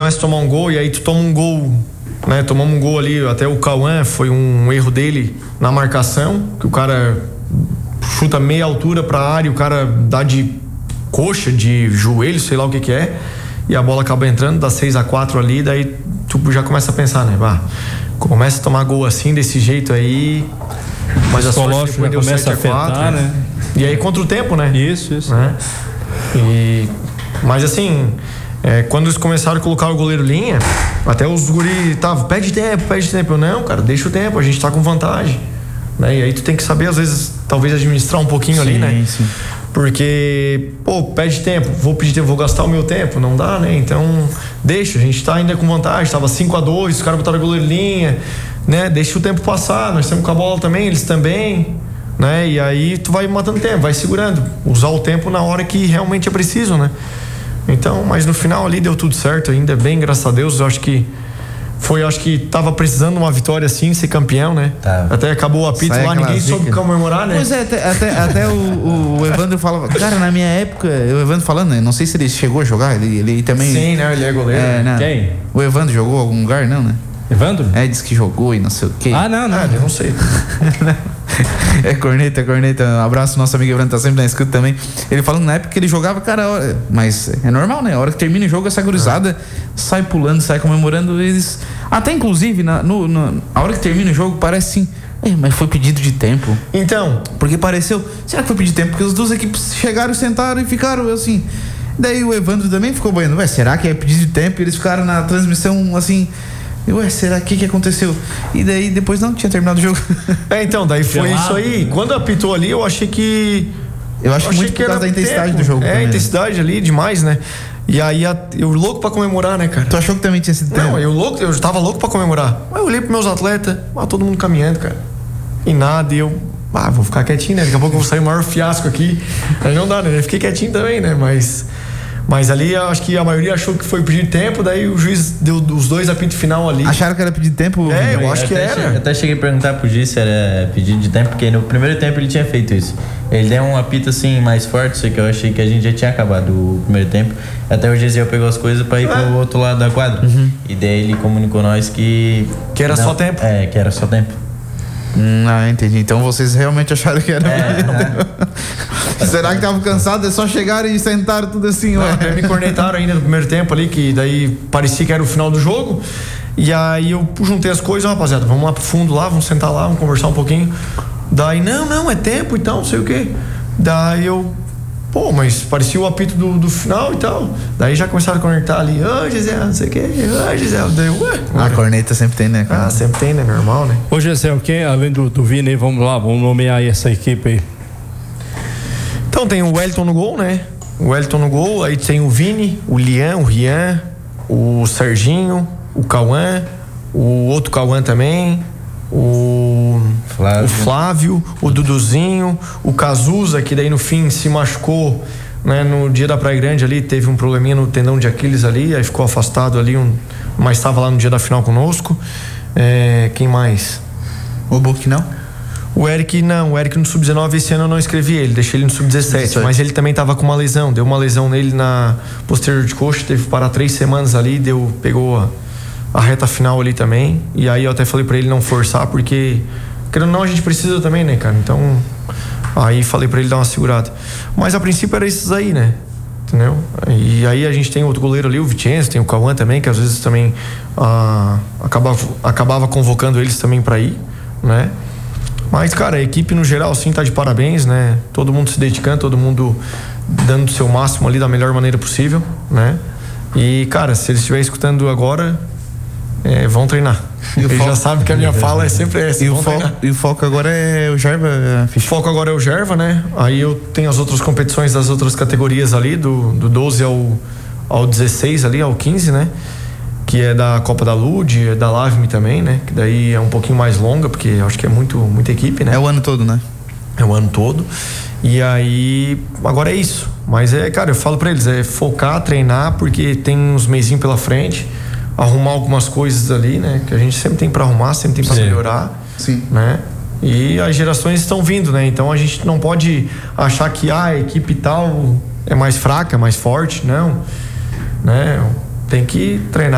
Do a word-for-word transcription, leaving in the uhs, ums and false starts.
começa a tomar um gol e aí tu toma um gol, né? Tomamos um gol ali, até o Cauã foi um erro dele na marcação, que o cara chuta meia altura pra área e o cara dá de coxa, de joelho, sei lá o que que é, e a bola acaba entrando, dá seis a quatro ali, daí tu já começa a pensar, né? Bah, começa a tomar gol assim, desse jeito aí, mas a sorte depois deu sete a quatro, né? E aí contra o tempo, né? Isso, isso. Né? E, mas assim, é, quando eles começaram a colocar o goleiro linha, até os guri tava, pede tempo, pede tempo. Eu, não, cara, deixa o tempo, a gente tá com vantagem, né? E aí tu tem que saber, às vezes, talvez administrar um pouquinho sim, ali, né? Sim. Porque, pô, pede tempo, vou pedir tempo, vou gastar o meu tempo, não dá, né? Então, deixa, a gente tá ainda com vantagem, tava cinco a dois, os caras botaram o goleiro linha, né? Deixa o tempo passar, nós temos com a bola também, eles também, né? E aí tu vai matando tempo, vai segurando, usar o tempo na hora que realmente é preciso, né? Então, mas no final ali deu tudo certo, ainda bem, graças a Deus. Eu acho que foi, acho que tava precisando de uma vitória assim, ser campeão, né? Tá. Até acabou o apito lá, ninguém zica. soube comemorar, né? Pois é, até, até, até o, o Evandro falava, cara, na minha época, o Evandro falando, né? Não sei se ele chegou a jogar, ele, ele também. Sim, né? Ele é goleiro. É, né? Quem? O Evandro jogou em algum lugar, não, né? Evandro? É, disse que jogou e não sei o quê. Ah, não, não. Ah, eu não sei. É corneta, é corneta. Um abraço, nosso amigo Evandro tá sempre na escuta também. Ele falando na época que ele jogava, cara, mas é normal, né? A hora que termina o jogo, essa gurizada sai pulando, sai comemorando. Eles. Até inclusive, na, no, no, a hora que termina o jogo, parece assim. É, mas foi pedido de tempo. Então. Porque pareceu. Será que foi pedido de tempo? Porque as duas equipes chegaram, sentaram e ficaram assim. Daí o Evandro também ficou boiando. Ué, será que é pedido de tempo? E eles ficaram na transmissão assim. Ué, será que que aconteceu? E daí depois não tinha terminado o jogo. É, então, daí foi Gelado. Isso aí. Quando apitou ali, eu achei que. Eu acho eu muito por causa da intensidade tempo. do jogo. É, também. a intensidade ali demais, né? E aí eu louco pra comemorar, né, cara? Tu achou que também tinha sido tempo? Não, eu louco, eu tava louco pra comemorar. Mas eu olhei pros meus atletas, ah, todo mundo caminhando, cara. E nada, e eu. Ah, vou ficar quietinho, né? Daqui a pouco eu vou sair o maior fiasco aqui. Aí não dá, né? Eu fiquei quietinho também, né? Mas. Mas ali eu acho que a maioria achou que foi pedir tempo, daí o juiz deu os dois apitos final ali. Acharam que era pedir tempo? É, eu, eu acho que até era. Cheguei, até cheguei a perguntar pro juiz se era pedido de tempo, porque no primeiro tempo ele tinha feito isso. Ele deu um apito assim mais forte, só que eu achei que a gente já tinha acabado o primeiro tempo. Até o Gesiel pegou as coisas pra ir é. pro outro lado da quadra. Uhum. E daí ele comunicou nós que. Que era não, só tempo? É, que era só tempo. Hum, ah, entendi. Então vocês realmente acharam que era. É, é. Será que estavam cansados? É só chegaram e sentaram tudo assim, não, ué. Me cornetaram ainda no primeiro tempo ali, que daí parecia que era o final do jogo. E aí eu juntei as coisas, rapaziada, vamos lá pro fundo lá, vamos sentar lá, vamos conversar um pouquinho. Daí, não, não, é tempo e tal, não sei o quê. Daí eu. Pô, mas parecia o apito do, do final e tal. Daí já começaram a conectar ali, ô oh, Gisele, não sei o que, ô oh, Gisele. Daí, ué. A corneta sempre tem, né, cara? Ah, sempre tem, né? Normal, né? Ô Gisele, quem, além do, do Vini, vamos lá, vamos nomear aí essa equipe aí. Então tem o Wellington no gol, né? O Wellington no gol, aí tem o Vini, o Lian, o Rian, o Serginho, o Cauã, o outro Cauã também. O Flávio. o Flávio, o Duduzinho, o Cazuza, que daí no fim se machucou, né, no dia da Praia Grande ali, teve um probleminha no tendão de Aquiles ali, aí ficou afastado ali, um, mas estava lá no dia da final conosco. É, quem mais? O Book não? O Eric não, o Eric no sub dezenove esse ano eu não escrevi ele, deixei ele no sub dezessete, mas ele também estava com uma lesão, deu uma lesão nele na posterior de coxa, teve que parar três semanas ali, deu, pegou a a reta final ali também, e aí eu até falei pra ele não forçar, porque querendo ou não a gente precisa também, né, cara, então aí falei pra ele dar uma segurada, mas a princípio era esses aí, né, entendeu? E aí a gente tem outro goleiro ali, o Vicenzo, tem o Cauã também, que às vezes também ah, acabava, acabava convocando eles também pra ir, né, mas cara, a equipe no geral sim tá de parabéns, né, todo mundo se dedicando, todo mundo dando o seu máximo ali da melhor maneira possível, né, e cara, se eles estiverem escutando agora, É, vão treinar. Ele já sabe que a minha fala é sempre essa. E o, foco, e o foco agora é o Gerva? O foco agora é o Gerva, né? Aí eu tenho as outras competições das outras categorias ali, do, do doze ao, ao dezesseis ali, ao quinze, né? Que é da Copa da Lud, é da Lavme também, né? Que daí é um pouquinho mais longa, porque eu acho que é muito, muita equipe, né? É o ano todo, né? É o ano todo. E aí, agora é isso. Mas é, cara, eu falo pra eles, é focar, treinar, porque tem uns mesinhos pela frente, arrumar algumas coisas ali, né? Que a gente sempre tem para arrumar, sempre tem para melhorar. Sim. Né? E as gerações estão vindo, né? Então a gente não pode achar que ah, a equipe tal é mais fraca, mais forte, não. Né? Tem que treinar.